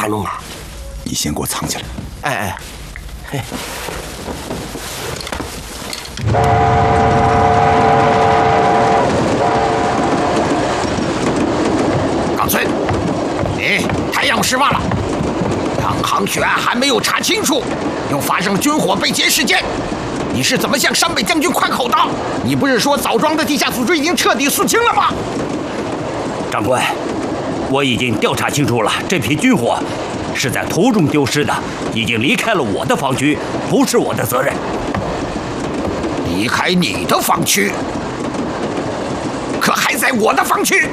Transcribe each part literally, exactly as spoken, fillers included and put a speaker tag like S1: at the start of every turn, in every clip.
S1: 弄啊？
S2: 你先给我藏起来。
S1: 哎哎，嘿。冈村，你太让我失望了。两行血案还没有查清楚，又发生了军火被劫事件。你是怎么向山北将军宽口的？你不是说枣庄的地下组织已经彻底肃清了吗？
S3: 长官，我已经调查清楚了，这批军火是在途中丢失的，已经离开了我的防区，不是我的责任。
S1: 离开你的防区，可还在我的防区。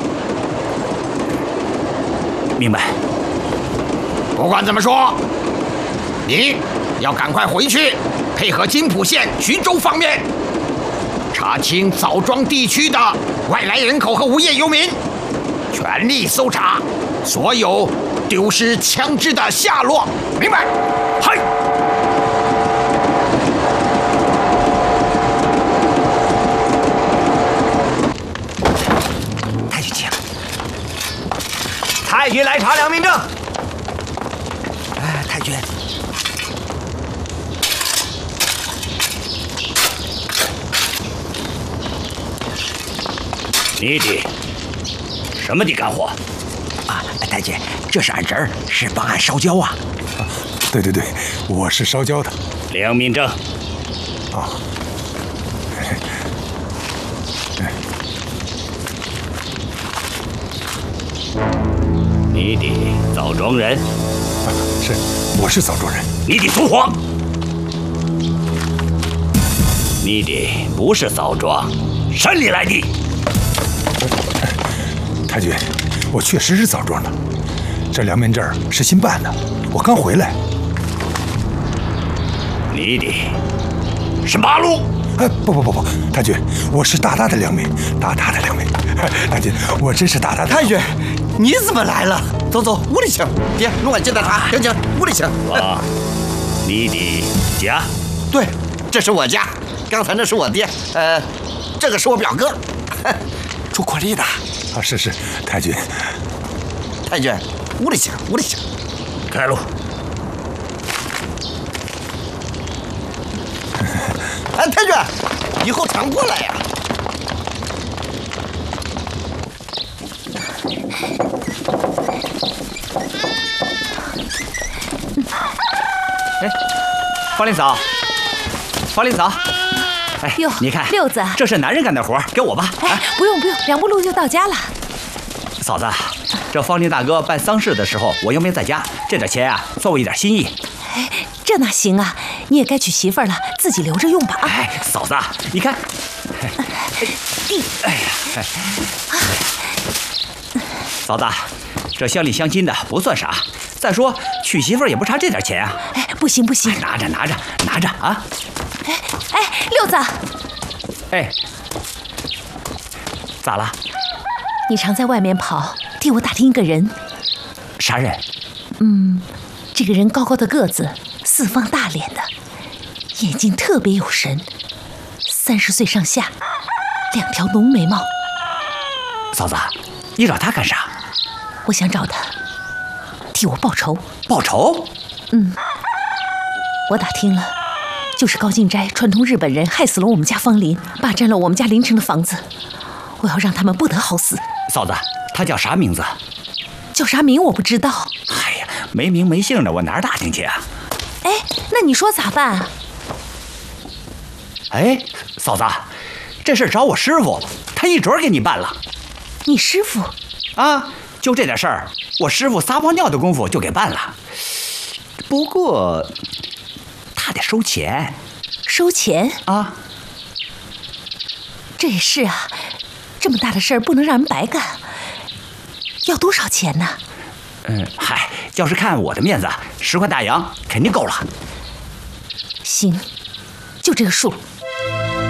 S3: 明白。
S1: 不管怎么说，你要赶快回去，配合金浦县徐州方面查清枣庄地区的外来人口和无业游民，全力搜查所有丢失枪支的下落。明白？嗨。
S4: 太君请。太君来查良民证。哎，太君。
S3: 你的什么的干活？
S4: 啊，太君，这是俺侄儿，是帮俺烧焦啊。
S2: 啊，对对对，我是烧焦的。
S3: 良民证。
S2: 啊。
S3: 你的枣庄人？
S2: 啊，是，我是枣庄人。
S3: 你的土皇？你的不是枣庄，山里来的？
S2: 太君，我确实是枣庄的，这良民证是新办的，我刚回来。
S3: 你的是八路？
S2: 哎，不不不不，太君，我是大大的良民，大大的良民。太君，我真是大大的。
S4: 太君，你怎么来了？走走，屋里请。爹，用碗接待茶。行行，屋里请。
S3: 啊，你的家？
S4: 对，这是我家。刚才那是我爹，呃，这个是我表哥。朱国立的。
S2: 啊，是是，太君。
S4: 太君，屋里请，屋里请。
S3: 开路。
S4: 哎，太君，以后常过来呀。
S3: 哎，花林嫂，花林嫂，哎，
S5: 哟，
S3: 你看，
S5: 六子，
S3: 这是男人干的活，给我吧。
S5: 哎，不用不用，两步路就到家了。
S3: 嫂子，这方林大哥办丧事的时候，我又没在家，这点钱啊，算我一点心意。
S5: 哎，这哪行啊？你也该娶媳妇了，自己留着用吧啊！
S3: 哎，嫂子，你看，哎，哎呀，哎，嫂子，这乡里乡亲的不算啥，再说娶媳妇也不差这点钱啊。
S5: 哎，不行不行，
S3: 哎、拿着拿着拿着啊！
S5: 哎哎，六子，
S3: 哎，咋了？
S5: 你常在外面跑，替我打听一个人。
S3: 啥人？
S5: 嗯，这个人高高的个子，四方大脸的，眼睛特别有神，三十岁上下，两条浓眉毛。
S3: 嫂子，你找他干啥？
S5: 我想找他，替我报仇。
S3: 报仇？
S5: 嗯，我打听了，就是高进斋串通日本人害死了我们家方林，霸占了我们家邻城的房子，我要让他们不得好死。
S3: 嫂子，他叫啥名字？
S5: 叫啥名我不知道。
S3: 哎呀，没名没姓的，我哪儿打听去啊？
S5: 哎，那你说咋办啊？
S3: 哎，嫂子，这事找我师傅，他一准给你办了。
S5: 你师傅？
S3: 啊，就这点事儿，我师傅撒泡尿的功夫就给办了。不过，他得收钱。
S5: 收钱？
S3: 啊，
S5: 这也是啊，这么大的事儿不能让人白干。要多少钱呢？
S3: 嗯，嗨，要是看我的面子，十块大洋肯定够了。
S5: 行，就这个数。